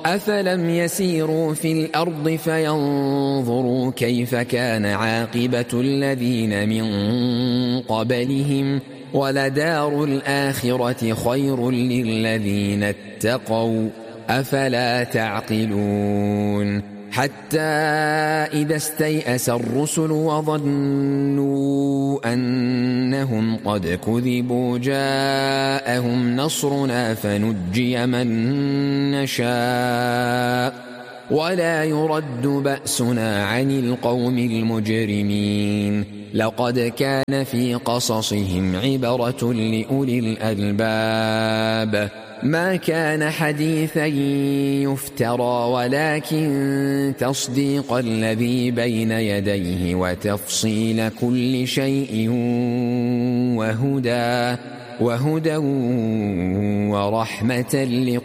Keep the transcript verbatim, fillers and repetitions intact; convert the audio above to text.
أفلم يسيروا في الأرض فينظروا كيف كان عاقبة الذين من قبلهم ولدار الآخرة خير للذين اتقوا أفلا تعقلون حتى إذا استيأس الرسل وظنوا أنهم قد كذبوا جاءهم نصرنا فنجي من نشاء ولا يرد بأسنا عن القوم المجرمين لقد كان في قصصهم عبرة لأولي الألباب ما كان حديثا يفترى ولكن تصديق الذي بين يديه وتفصيل كل شيء وهدى وهدى ورحمة لقوم